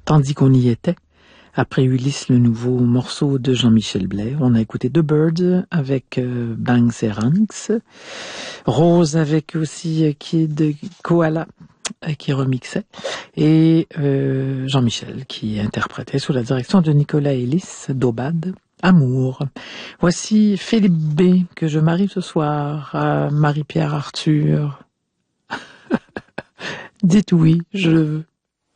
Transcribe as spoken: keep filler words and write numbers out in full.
Tandis qu'on y était, après Ulysse, le nouveau morceau de Jean-Michel Blais, on a écouté The Birds avec euh, Banks et Ranks, Rose avec aussi euh, Kid Koala euh, qui remixait, et euh, Jean-Michel qui interprétait sous la direction de Nicolas Ellis, Dobad, Amour. Voici Philippe B, que je marie ce soir à Marie-Pierre Arthur. Dites oui, je le veux.